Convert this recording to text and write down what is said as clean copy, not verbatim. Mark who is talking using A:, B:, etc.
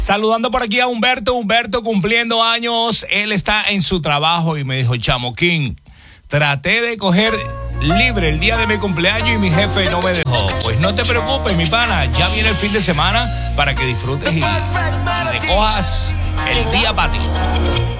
A: Saludando por aquí a Humberto cumpliendo años. Él está en su trabajo y me dijo, Chamoquín, traté de coger libre el día de mi cumpleaños y mi jefe no me dejó. Pues no te preocupes, mi pana, ya viene el fin de semana para que disfrutes y te cojas el día para ti.